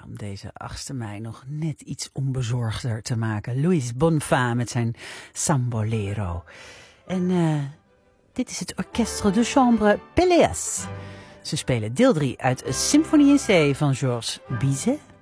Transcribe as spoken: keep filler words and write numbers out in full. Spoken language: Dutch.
om deze achtste mei nog net iets onbezorgder te maken. Luis Bonfa met zijn Sambolero. En uh, dit is het Orchestre de Chambre Péléas. Ze spelen deel drie uit Symphonie in C van Georges Bizet.